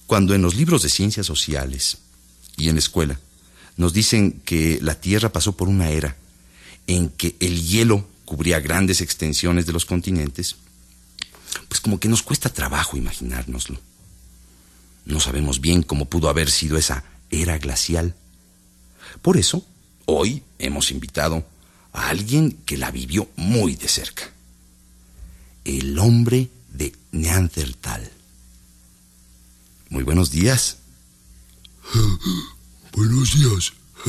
Cuando en los libros de ciencias sociales y en la escuela nos dicen que la Tierra pasó por una era en que el hielo cubría grandes extensiones de los continentes, pues como que nos cuesta trabajo imaginárnoslo. No sabemos bien cómo pudo haber sido esa era glacial. Por eso, hoy hemos invitado a alguien que la vivió muy de cerca. El hombre de Neandertal. Muy buenos días. Buenos días.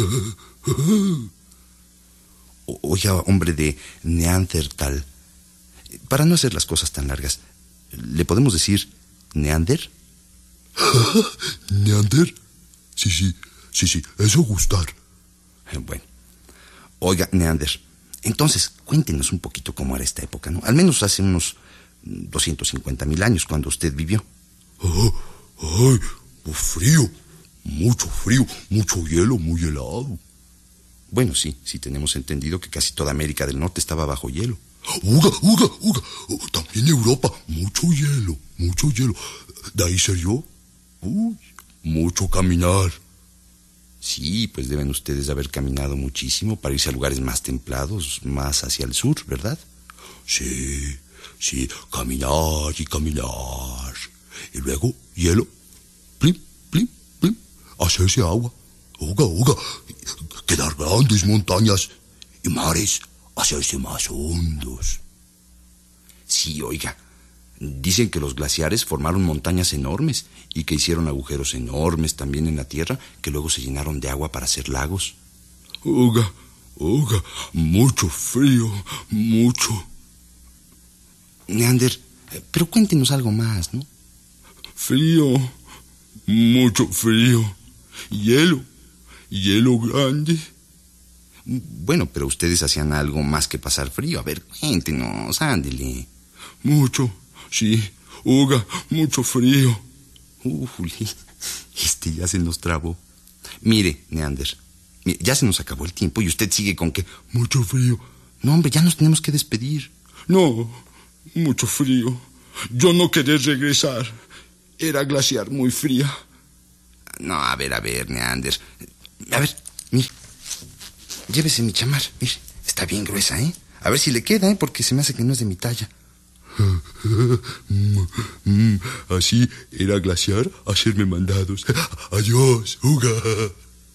Oiga, hombre de Neandertal, para no hacer las cosas tan largas, ¿le podemos decir Neander? ¿Neander? Sí, eso gustar. Bueno, oiga, Neander, entonces cuéntenos un poquito cómo era esta época, ¿no? Al menos hace unos 250,000 años, cuando usted vivió. Ay, frío, mucho hielo, muy helado. Bueno, sí tenemos entendido que casi toda América del Norte estaba bajo hielo. Uga, también Europa, mucho hielo. De ahí ser yo, mucho caminar. Sí, pues deben ustedes haber caminado muchísimo para irse a lugares más templados, más hacia el sur, ¿verdad? Sí, caminar. Y luego, hielo, plim, hacerse agua. Uga, quedar grandes montañas y mares, hacerse más hondos. Sí, oiga, dicen que los glaciares formaron montañas enormes y que hicieron agujeros enormes también en la tierra que luego se llenaron de agua para hacer lagos. Uga, mucho frío, mucho. Neander, pero cuéntenos algo más, ¿no? Frío, mucho frío. Hielo grande. Bueno, pero ustedes hacían algo más que pasar frío. A ver, cuéntenos, ándele. Mucho, sí, Uga, mucho frío. Ya se nos trabó. Mire, Neander, ya se nos acabó el tiempo y usted sigue con que mucho frío. No, hombre, ya nos tenemos que despedir. No, mucho frío. Yo no quería regresar. Era glaciar muy fría. No, a ver, Neander. A ver, mire. Llévese mi chamar, mire. Está bien gruesa, ¿eh? A ver si le queda, porque se me hace que no es de mi talla. Así era glaciar, hacerme mandados. Adiós, Uga.